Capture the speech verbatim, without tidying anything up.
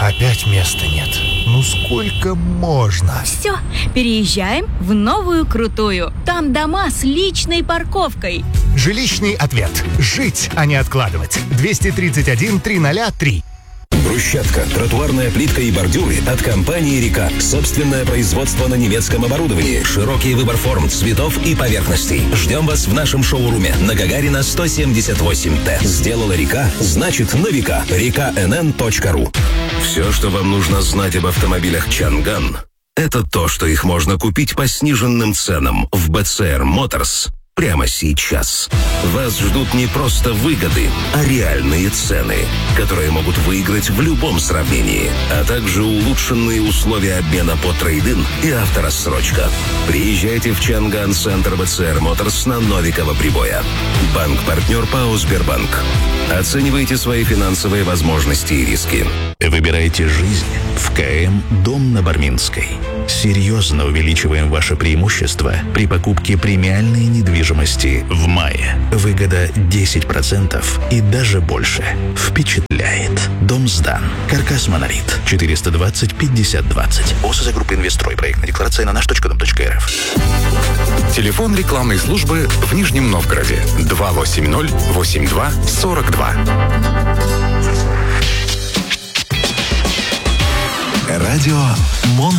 Опять места нет. Ну сколько можно? Все, переезжаем в новую крутую. Там дома с личной парковкой. Жилищный ответ. Жить, а не откладывать. двести тридцать один триста три. Брусчатка, тротуарная плитка и бордюры от компании «Река». Собственное производство на немецком оборудовании. Широкий выбор форм, цветов и поверхностей. Ждем вас в нашем шоуруме на Гагарина сто семьдесят восемь Т. Сделала «Река», значит на века. река эн эн точка ру. Все, что вам нужно знать об автомобилях «Чанган», это то, что их можно купить по сниженным ценам в бэ цэ эр Motors прямо сейчас. Вас ждут не просто выгоды, а реальные цены, которые могут выиграть в любом сравнении, а также улучшенные условия обмена по трейд-ин и авторассрочка. Приезжайте в Чанган-центр бэ цэ эр Motors на Новикова Прибоя. Банк-партнер ПАО «Сбербанк». Оценивайте свои финансовые возможности и риски. Выбирайте жизнь в ка эм «Дом на Барминской». Серьезно увеличиваем ваше преимущество при покупке премиальной недвижимости в мае. Выгода десять процентов и даже больше. Впечатляет. Дом сдан. Каркас «Монолит». четыреста двадцать пятьдесят двадцать. ОСЗ группы «Инвестрой». Проектная декларация на наш точка дом точка эр эф. Телефон рекламной службы в Нижнем Новгороде. два восемь ноль восемь два сорок два. Радио Мон.